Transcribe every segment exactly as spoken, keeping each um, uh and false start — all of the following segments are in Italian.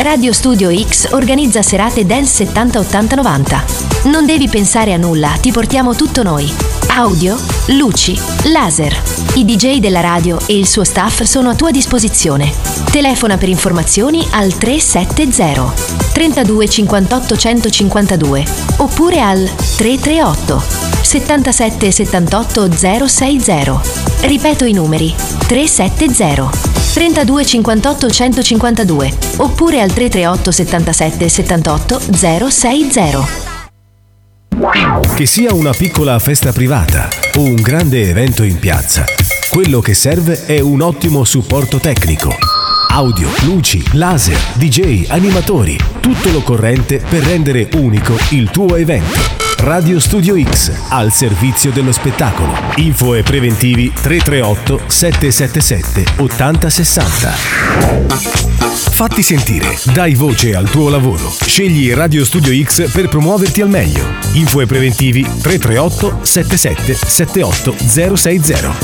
Radio Studio X organizza serate Dance settanta ottanta novanta. Non devi pensare a nulla, ti portiamo tutto noi. Audio, luci, laser. I D J della radio e il suo staff sono a tua disposizione. Telefona per informazioni al tre sette zero trentadue cinquantotto centocinquantadue oppure al tre tre otto settantasette settantotto zero sei zero. Ripeto i numeri: tre sette zero trentadue cinquantotto centocinquantadue oppure al tre tre otto settantasette settantotto zero sei zero. Che sia una piccola festa privata o un grande evento in piazza, quello che serve è un ottimo supporto tecnico. Audio, luci, laser, D J, animatori, tutto l'occorrente per rendere unico il tuo evento. Radio Studio X, al servizio dello spettacolo. Info e preventivi tre tre otto sette sette sette otto zero sei zero. Fatti sentire, dai voce al tuo lavoro. Scegli Radio Studio X per promuoverti al meglio. Info e preventivi tre tre otto sette sette sette otto zero sei zero.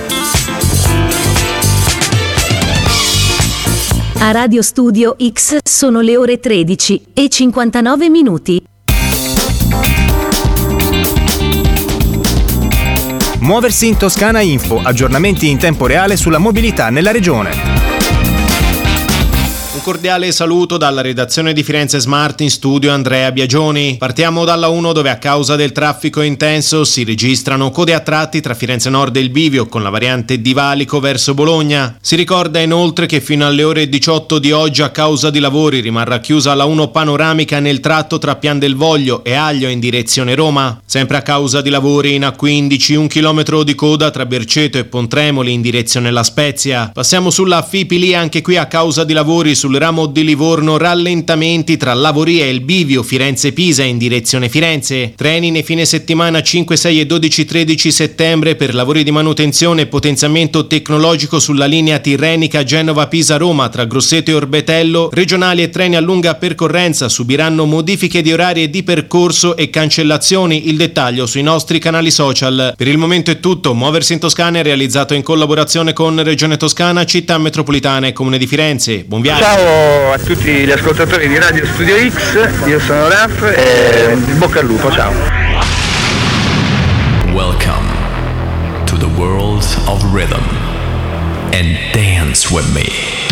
A Radio Studio X sono le ore tredici e cinquantanove minuti. Muoversi in Toscana Info, aggiornamenti in tempo reale sulla mobilità nella regione. Un cordiale saluto dalla redazione di Firenze Smart, in studio Andrea Biagioni. Partiamo dalla uno, dove a causa del traffico intenso si registrano code a tratti tra Firenze Nord e il Bivio con la variante di Valico verso Bologna. Si ricorda inoltre che fino alle ore diciotto di oggi a causa di lavori rimarrà chiusa la uno panoramica nel tratto tra Pian del Voglio e Aglio in direzione Roma. Sempre a causa di lavori in A quindici un chilometro di coda tra Berceto e Pontremoli in direzione La Spezia. Passiamo sulla Fipili, anche qui a causa di lavori sul ramo di Livorno rallentamenti tra Lavoria e il Bivio Firenze-Pisa in direzione Firenze. Treni nei fine settimana cinque, sei e dodici tredici settembre per lavori di manutenzione e potenziamento tecnologico sulla linea tirrenica Genova-Pisa-Roma tra Grosseto e Orbetello. Regionali e treni a lunga percorrenza subiranno modifiche di orari e di percorso e cancellazioni. Il dettaglio sui nostri canali social. Per il momento è tutto. Muoversi in Toscana è realizzato in collaborazione con Regione Toscana, Città Metropolitana e Comune di Firenze. Buon viaggio. Ciao a tutti gli ascoltatori di Radio Studio X, io sono Raf e bocca al lupo, ciao. Welcome to the world of rhythm and dance with me.